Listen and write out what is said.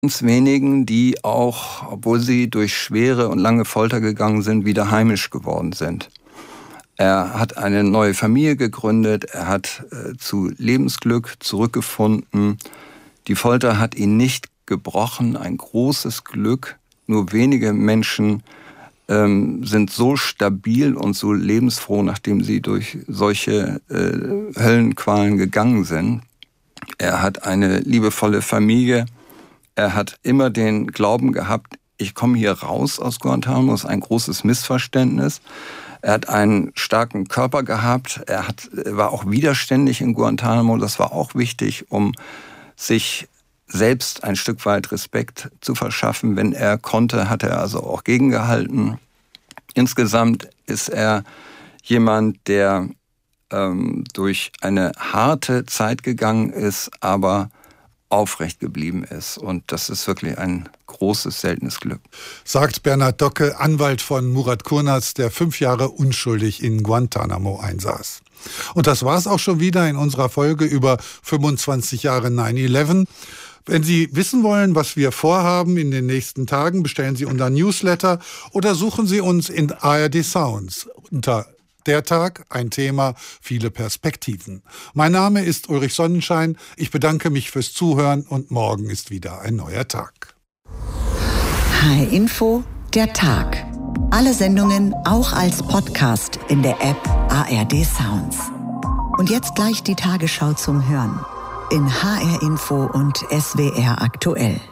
ganz wenigen, die auch, obwohl sie durch schwere und lange Folter gegangen sind, wieder heimisch geworden sind. Er hat eine neue Familie gegründet, er hat zu Lebensglück zurückgefunden. Die Folter hat ihn nicht gebrochen, ein großes Glück. Nur wenige Menschen sind so stabil und so lebensfroh, nachdem sie durch solche Höllenqualen gegangen sind. Er hat eine liebevolle Familie. Er hat immer den Glauben gehabt, ich komme hier raus aus Guantanamo, das ist ein großes Missverständnis. Er hat einen starken Körper gehabt, er war auch widerständig in Guantanamo, das war auch wichtig, um sich selbst ein Stück weit Respekt zu verschaffen. Wenn er konnte, hat er also auch gegengehalten. Insgesamt ist er jemand, der durch eine harte Zeit gegangen ist, aber aufrecht geblieben ist. Und das ist wirklich ein großes, seltenes Glück. Sagt Bernhard Docke, Anwalt von Murat Kurnaz, der 5 Jahre unschuldig in Guantanamo einsaß. Und das war's auch schon wieder in unserer Folge über 25 Jahre 9/11. Wenn Sie wissen wollen, was wir vorhaben in den nächsten Tagen, bestellen Sie unser Newsletter oder suchen Sie uns in ARD Sounds unter Der Tag, ein Thema, viele Perspektiven. Mein Name ist Ulrich Sonnenschein. Ich bedanke mich fürs Zuhören und morgen ist wieder ein neuer Tag. HR Info, der Tag. Alle Sendungen auch als Podcast in der App ARD Sounds. Und jetzt gleich die Tagesschau zum Hören in HR Info und SWR aktuell.